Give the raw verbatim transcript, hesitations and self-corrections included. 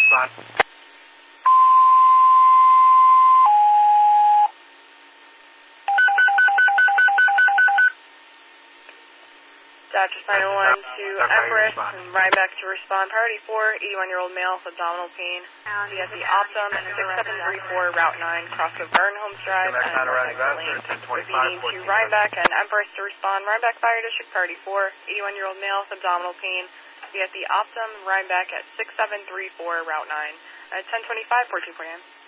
respond. Dodgers nine oh one to Empress and Rhinebeck to respond. Priority four, eighty-one-year-old male with abdominal pain. Be at the Optum six seven three four Route nine, crossover Garden Homes Drive and Rhinebeck Lane. Proceeding to Rhinebeck and Empress to respond. Rhinebeck Fire District, priority four, eighty-one-year-old male with abdominal pain. Be at the Optum Rhinebeck at six seven three four Route nine. At ten twenty-five, four two four nine.